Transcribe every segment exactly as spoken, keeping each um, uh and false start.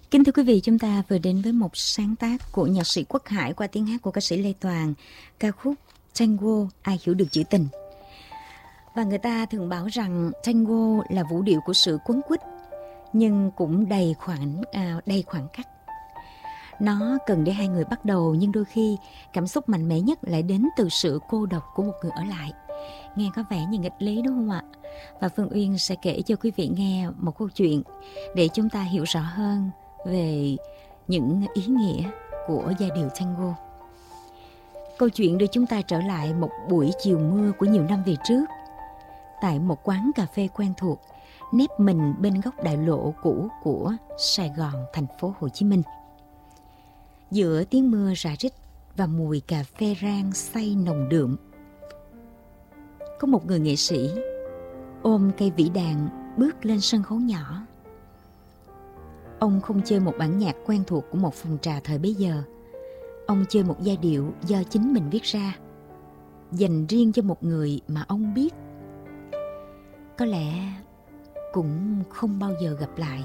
Kính thưa quý vị, chúng ta vừa đến với một sáng tác của nhạc sĩ Quốc Hải qua tiếng hát của ca sĩ Lê Toàn, ca khúc Tango Ai Hiểu Được Chữ Tình. Và người ta thường bảo rằng tango là vũ điệu của sự quấn quýt, nhưng cũng đầy khoảng à, đầy khoảng cách. Nó cần để hai người bắt đầu, nhưng đôi khi cảm xúc mạnh mẽ nhất lại đến từ sự cô độc của một người ở lại. Nghe có vẻ như nghịch lý đúng không ạ? Và Phương Uyên sẽ kể cho quý vị nghe một câu chuyện để chúng ta hiểu rõ hơn về những ý nghĩa của giai điệu tango. Câu chuyện đưa chúng ta trở lại một buổi chiều mưa của nhiều năm về trước, tại một quán cà phê quen thuộc, nép mình bên góc đại lộ cũ của Sài Gòn, thành phố Hồ Chí Minh. Giữa tiếng mưa rả rích và mùi cà phê rang xay nồng đượm, có một người nghệ sĩ ôm cây vĩ đàn bước lên sân khấu nhỏ. Ông không chơi một bản nhạc quen thuộc của một phòng trà thời bấy giờ. Ông chơi một giai điệu do chính mình viết ra, dành riêng cho một người mà ông biết có lẽ cũng không bao giờ gặp lại.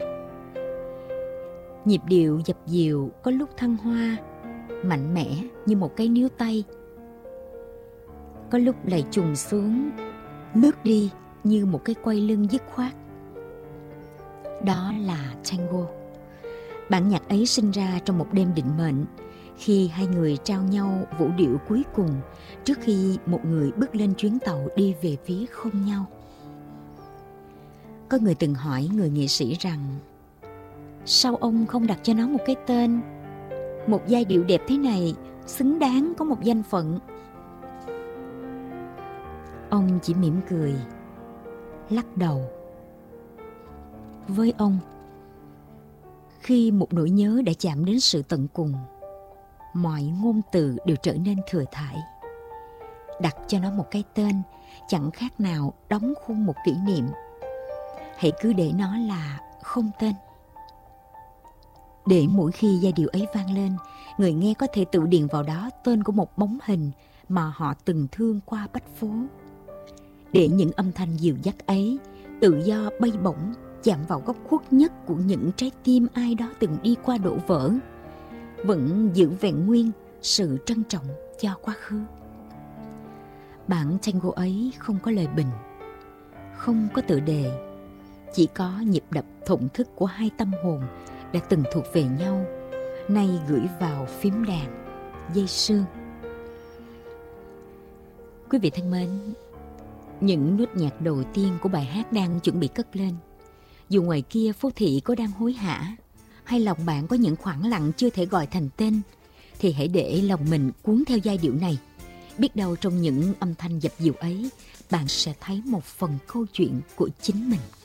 Nhịp điệu dập dìu, có lúc thăng hoa, mạnh mẽ như một cái níu tay, có lúc lại trùng xuống, lướt đi như một cái quay lưng dứt khoát. Đó là tango. Bản nhạc ấy sinh ra trong một đêm định mệnh, khi hai người trao nhau vũ điệu cuối cùng trước khi một người bước lên chuyến tàu đi về phía không nhau. Có người từng hỏi người nghệ sĩ rằng sao ông không đặt cho nó một cái tên? Một giai điệu đẹp thế này xứng đáng có một danh phận. Ông chỉ mỉm cười, lắc đầu. Với ông, khi một nỗi nhớ đã chạm đến sự tận cùng, mọi ngôn từ đều trở nên thừa thãi. Đặt cho nó một cái tên chẳng khác nào đóng khung một kỷ niệm. Hãy cứ để nó là không tên, để mỗi khi giai điệu ấy vang lên, người nghe có thể tự điền vào đó tên của một bóng hình mà họ từng thương qua bách phố. Để những âm thanh dịu dắt ấy tự do bay bổng, chạm vào góc khuất nhất của những trái tim ai đó từng đi qua đổ vỡ, vẫn giữ vẹn nguyên sự trân trọng cho quá khứ. Bản tango ấy không có lời bình, không có tựa đề, chỉ có nhịp đập thổn thức của hai tâm hồn đã từng thuộc về nhau, nay gửi vào phím đàn, dây sương. Quý vị thân mến, những nốt nhạc đầu tiên của bài hát đang chuẩn bị cất lên. Dù ngoài kia phố thị có đang hối hả, hay lòng bạn có những khoảng lặng chưa thể gọi thành tên, thì hãy để lòng mình cuốn theo giai điệu này. Biết đâu trong những âm thanh dập dìu ấy, bạn sẽ thấy một phần câu chuyện của chính mình.